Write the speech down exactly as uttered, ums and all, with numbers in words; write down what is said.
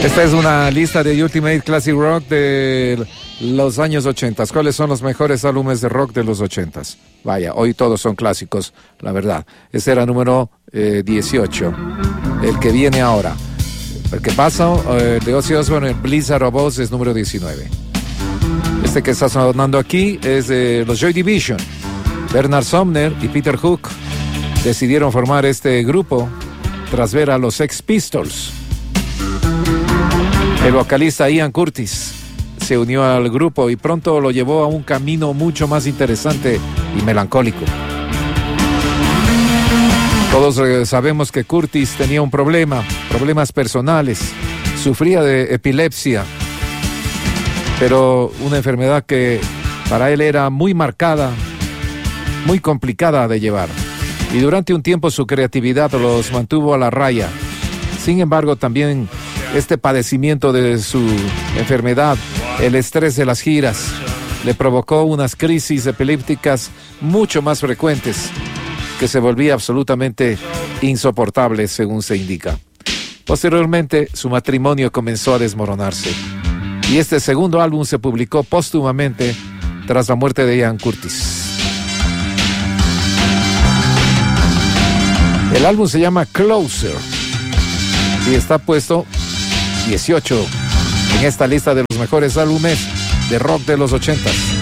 Esta es una lista de Ultimate Classic Rock de los años ochenta. ¿Cuáles son los mejores álbumes de rock de los ochenta? Vaya, hoy todos son clásicos, la verdad. Este era número eh, dieciocho, el que viene ahora. El que pasa eh, de Ozzy Osbourne, el Blizzard of Oz, es número diecinueve. Este que está sonando aquí es de los Joy Division. Bernard Sumner y Peter Hook decidieron formar este grupo tras ver a los Sex Pistols. El vocalista Ian Curtis se unió al grupo y pronto lo llevó a un camino mucho más interesante y melancólico. Todos sabemos que Curtis tenía un problema, problemas personales, sufría de epilepsia, pero una enfermedad que para él era muy marcada, muy complicada de llevar. Y durante un tiempo su creatividad los mantuvo a la raya. Sin embargo, también este padecimiento de su enfermedad, el estrés de las giras, le provocó unas crisis epilépticas mucho más frecuentes, que se volvía absolutamente insoportable, según se indica. Posteriormente, su matrimonio comenzó a desmoronarse, y este segundo álbum se publicó póstumamente tras la muerte de Ian Curtis. El álbum se llama Closer y está puesto dieciocho en esta lista de los mejores álbumes de rock de los ochentas.